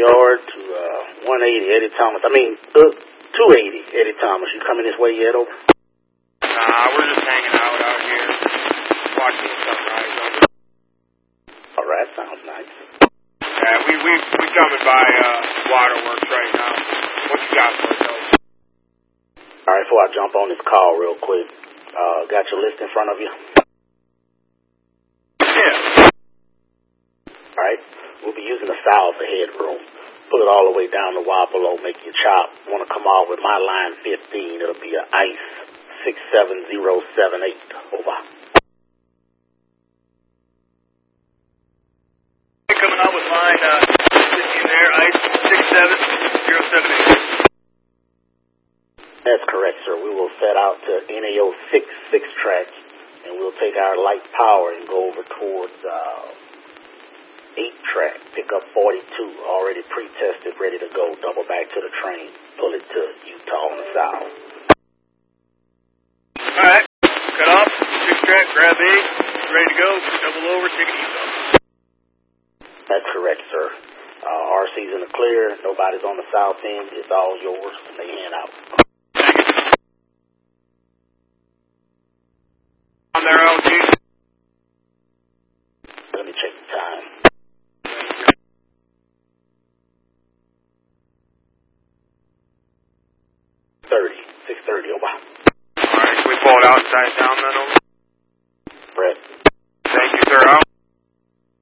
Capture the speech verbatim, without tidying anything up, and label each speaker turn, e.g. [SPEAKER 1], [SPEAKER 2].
[SPEAKER 1] yard to uh, one eighty, Eddie Thomas. I mean, uh, two eighty, Eddie Thomas. You coming this way yet, over?
[SPEAKER 2] Nah, we're just hanging out out here, watching the sunrise. Over.
[SPEAKER 1] All right, sounds nice.
[SPEAKER 2] Yeah, we we we coming by uh, waterworks right now. What you got for us, over?
[SPEAKER 1] All right, before I jump on this call real quick, uh, got your list in front of you?
[SPEAKER 2] Yeah.
[SPEAKER 1] All right, we'll be using the south ahead room. Pull it all the way down to Wapello, make your chop. Want to come off with my line fifteen. It'll be an ICE six seven zero seven eight. Over.
[SPEAKER 2] Coming out with line uh, fifteen there, ICE six seven zero seven eight.
[SPEAKER 1] That's correct, sir. We will set out to N A O six six track, and we'll take our light power and go over towards uh, eight track, pick up forty-two, already pre-tested, ready to go. Double back to the train, pull it to Utah on the south.
[SPEAKER 2] All right, cut off, six track, grab eight, ready to go, double over, take it Utah.
[SPEAKER 1] That's correct, sir. Uh, R C's in the clear, nobody's on the south end, it's all yours, they hand out.